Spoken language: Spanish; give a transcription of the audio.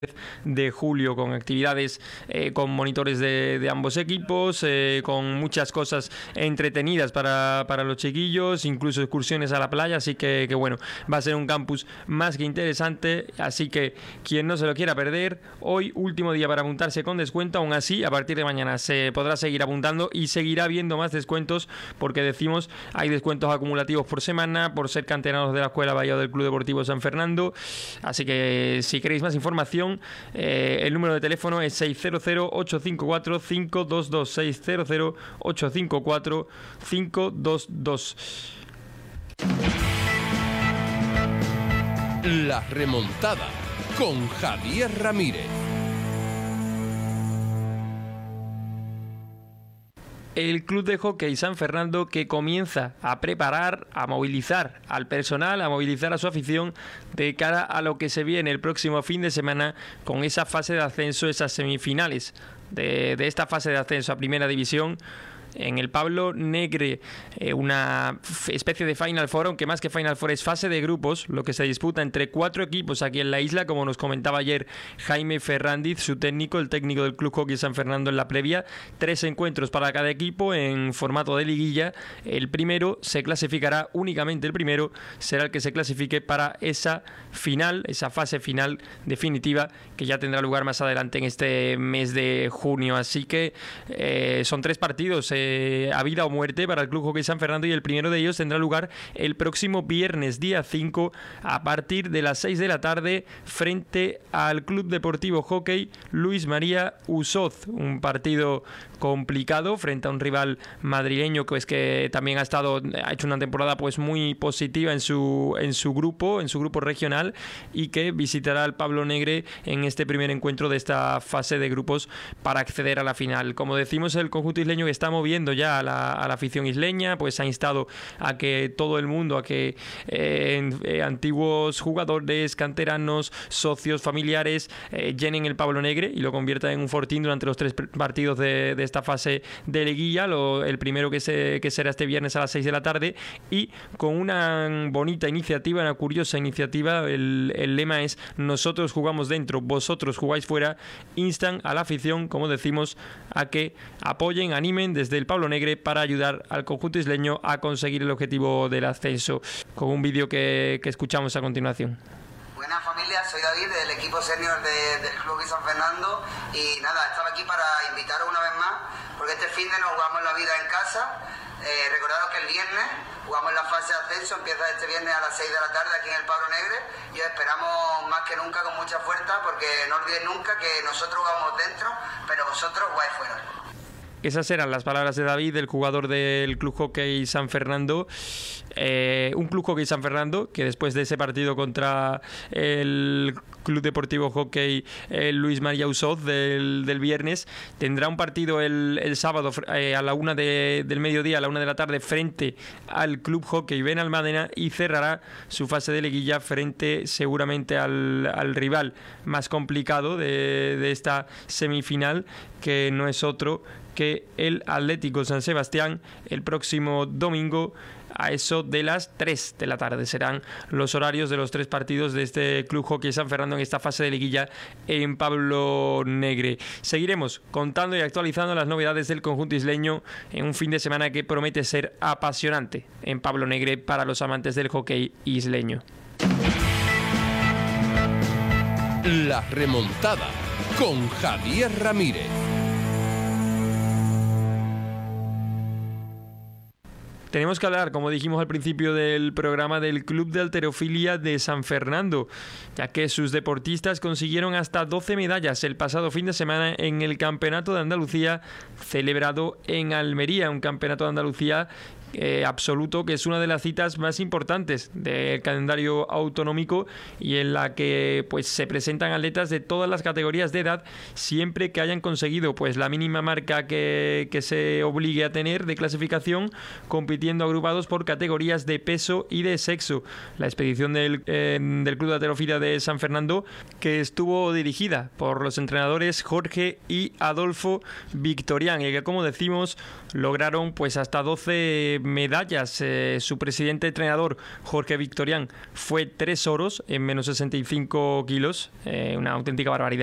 de julio, con actividades con monitores de ambos equipos, con muchas cosas entretenidas para los chiquillos, incluso excursiones a la playa, así que bueno, va a ser un campus más que interesante, así que quien no se lo quiera perder, hoy último día para apuntarse con descuento. Aún así, a partir de mañana se podrá seguir apuntando y seguirá habiendo más descuentos, porque decimos, hay descuentos acumulativos por semana por ser canteranos de la Escuela Bahía del Club Deportivo San Fernando, así que si queréis más información, el número de teléfono es 600-854-522, 600-854-522. La remontada con Javier Ramírez. El Club de Hockey San Fernando, que comienza a preparar, a movilizar al personal, a movilizar a su afición de cara a lo que se viene el próximo fin de semana con esa fase de ascenso, esas semifinales de esta fase de ascenso a Primera División. En el Pablo Negre, una especie de Final Four, aunque más que Final Four es fase de grupos, lo que se disputa entre 4 equipos aquí en la isla, como nos comentaba ayer Jaime Ferrandiz, su técnico, el técnico del Club Hockey San Fernando en la previa. 3 encuentros para cada equipo en formato de liguilla. El primero se clasificará, únicamente el primero será el que se clasifique para esa final, esa fase final definitiva, que ya tendrá lugar más adelante en este mes de junio. Así que son 3 partidos a vida o muerte para el Club Hockey San Fernando, y el primero de ellos tendrá lugar el próximo viernes día 5 a partir de las 6 de la tarde frente al Club Deportivo Hockey Luis María Usoz. Un partido complicado frente a un rival madrileño que también ha hecho una temporada pues muy positiva en su grupo regional, y que visitará al Pablo Negre en este primer encuentro de esta fase de grupos para acceder a la final. Como decimos, el conjunto isleño, que está moviendo ya a la afición isleña, pues ha instado a que todo el mundo, a que antiguos jugadores, canteranos, socios, familiares llenen el Pablo Negre y lo conviertan en un fortín durante los 3 partidos de esta fase de liguilla. El primero que será este viernes a las 6 de la tarde, y con una bonita iniciativa, una curiosa iniciativa. El lema es: nosotros jugamos dentro, vosotros jugáis fuera. Instan a la afición, como decimos, a que apoyen, animen desde el Pablo Negre para ayudar al conjunto isleño a conseguir el objetivo del ascenso, con un vídeo que escuchamos a continuación. Buenas familia, soy David del equipo senior del Club de San Fernando, y nada, estaba aquí para invitaros una vez más, porque este fin de nos jugamos la vida en casa. Recordaros que el viernes jugamos la fase de ascenso, empieza este viernes a las 6 de la tarde aquí en el Pablo Negre, y os esperamos más que nunca con mucha fuerza, porque no olvidéis nunca que nosotros jugamos dentro, pero vosotros jugáis fuera. Esas eran las palabras de David, el jugador del Club Hockey San Fernando. Un Club Hockey San Fernando que después de ese partido contra el Club Deportivo Hockey Luis María Usoz del viernes, tendrá un partido el sábado a la 1 del mediodía, a la 1 de la tarde, frente al Club Hockey Benalmádena, y cerrará su fase de liguilla frente seguramente al rival más complicado de esta semifinal, que no es otro que el Atlético San Sebastián, el próximo domingo a eso de las 3 de la tarde. Serán los horarios de los 3 partidos de este Club Hockey San Fernando en esta fase de liguilla en Pablo Negre. Seguiremos contando y actualizando las novedades del conjunto isleño en un fin de semana que promete ser apasionante en Pablo Negre para los amantes del hockey isleño. La remontada con Javier Ramírez. Tenemos que hablar, como dijimos al principio del programa, del Club de Halterofilia de San Fernando, ya que sus deportistas consiguieron hasta 12 medallas el pasado fin de semana en el Campeonato de Andalucía celebrado en Almería, un Campeonato de Andalucía absoluto, que es una de las citas más importantes del calendario autonómico, y en la que pues se presentan atletas de todas las categorías de edad, siempre que hayan conseguido pues la mínima marca que se obligue a tener de clasificación, compitiendo agrupados por categorías de peso y de sexo. La expedición del Club de Halterofilia de San Fernando, que estuvo dirigida por los entrenadores Jorge y Adolfo Victorián, y que, como decimos, lograron pues hasta 12 medallas, su presidente entrenador, Jorge Victorián, fue 3 oros en menos 65 kilos, una auténtica barbaridad.